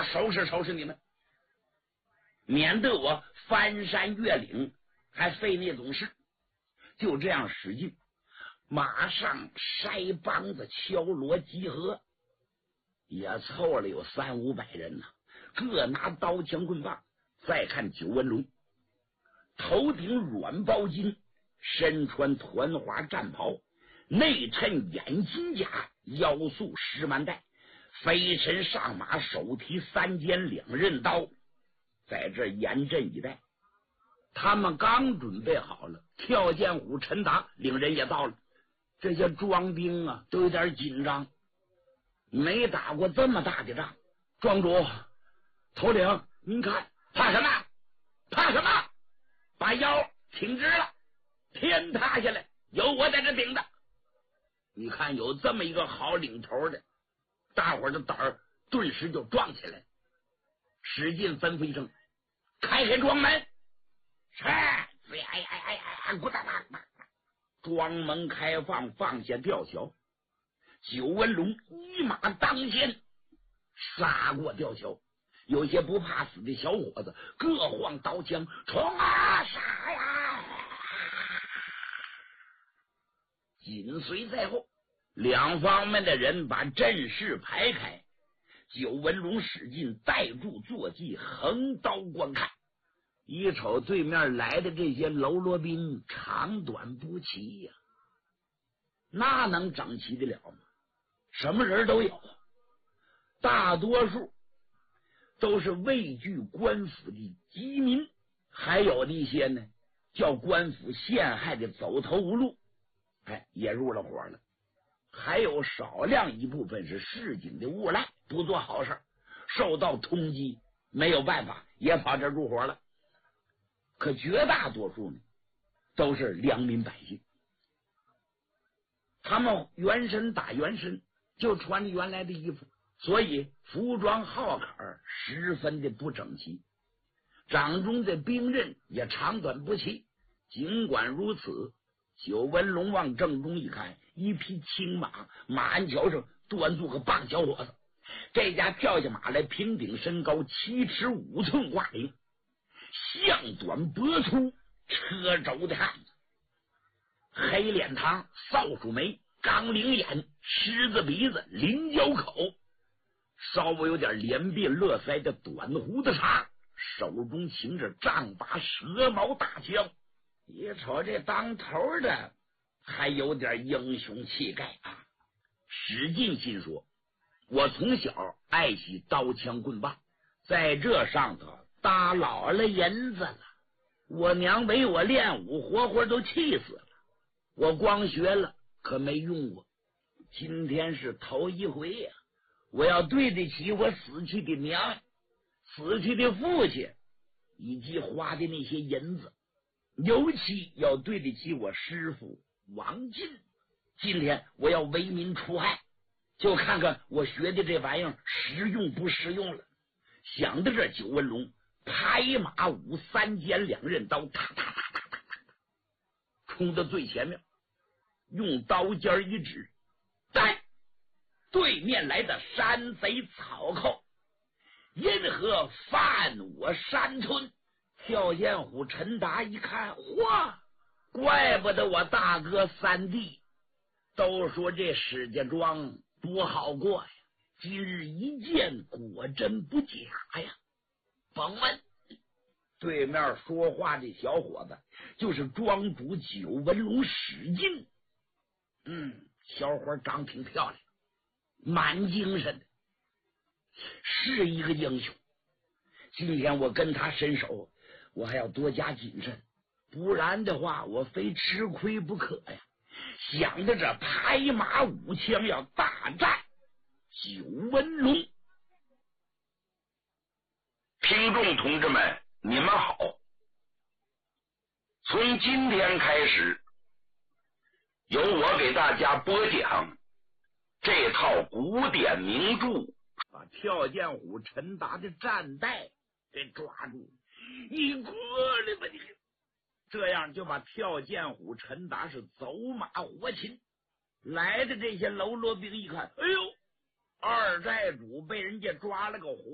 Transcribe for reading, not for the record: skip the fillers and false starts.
收拾收拾你们，免得我翻山越岭还费那种事。就这样使劲，马上筛帮子敲锣集合，也凑了有300-500人呢，各拿刀枪棍棒。再看九纹龙，头顶软包巾，身穿团花战袍，内衬眼金甲，腰束10蛮带，飞身上马，手提3尖2刃刀，在这严阵以待。他们刚准备好了，跳涧虎陈达领人也到了。这些庄兵啊都有点紧张，没打过这么大的仗。庄主头领，您看怕什么？怕什么？把腰挺直了，天塌下来有我在这顶着。你看有这么一个好领头的，大伙儿的胆儿顿时就壮起来，使劲吩咐一声：开开庄门！是，咕哒哒，庄门开放，放下吊桥。九纹龙一马当先，杀过吊桥。有些不怕死的小伙子各晃刀枪，冲啊，杀呀！紧随在后，两方面的人把阵势排开。九纹龙使劲带住坐骑，横刀观看。一瞅对面来的这些喽啰兵，长短不齐呀，那能整齐得了吗？什么人都有，大多数都是畏惧官府的饥民，还有的一些呢叫官府陷害的走投无路，也入了伙了。还有少量一部分是市井的无赖，不做好事，受到通缉，没有办法也跑这入伙了。可绝大多数呢都是良民百姓，他们原身打原身，就穿着原来的衣服，所以服装号坎十分的不整齐，掌中的兵刃也长短不齐。尽管如此，九纹龙往正中一看，一匹青马，马鞍桥上端坐个棒小伙子，这家跳下马来，平顶身高7尺5寸挂领，项短脖粗，车轴的汉子，黑脸膛，扫帚眉，钢铃眼，狮子鼻子，菱角口，稍微有点连鬓络腮的短胡子茬，手中擎着丈把蛇矛大枪。一瞅这当头的还有点英雄气概啊！史进心说，我从小爱惜刀枪棍棒，在这上头搭老了银子了，我娘为我练武，活活都气死了。我光学了可没用过，今天是头一回呀！我要对得起我死去的娘、死去的父亲以及花的那些银子，尤其要对得起我师父王进。今天我要为民除害，就看看我学的这玩意儿实用不实用了。想到这，九纹龙拍马舞3尖2刃刀，哒哒哒哒哒哒，冲到最前面，用刀尖一指，但对面来的山贼草寇，因何犯我山村？跳涧虎陈达一看，哇，怪不得我大哥三弟都说这史家庄多好过呀，今日一见，果真不假呀。甭问，对面说话的小伙子就是庄主九纹龙史进。小伙长挺漂亮，蛮精神的，是一个英雄。今天我跟他伸手，我还要多加谨慎，不然的话我非吃亏不可呀。想着这拍马舞枪要大战九纹龙。 听众同志们，你们好，从今天开始，由我给大家播讲这套古典名著， 把跳涧虎陈达的战带给抓住，你过来吧你！这样就把跳涧虎陈达是走马活擒。来的这些喽啰兵一看，哎呦，二寨主被人家抓了个活